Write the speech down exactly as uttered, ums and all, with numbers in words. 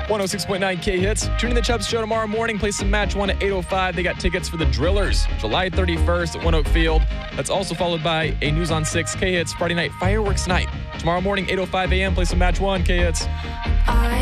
one oh six point nine K Hits. Tune in the Chubbs Show tomorrow morning. Play some Match One at eight oh five. They got tickets for the Drillers, July thirty-first at One Oak Field. That's also followed by a News on six K Hits Friday night fireworks night. Tomorrow morning, eight oh five a.m. Play some Match One K Hits.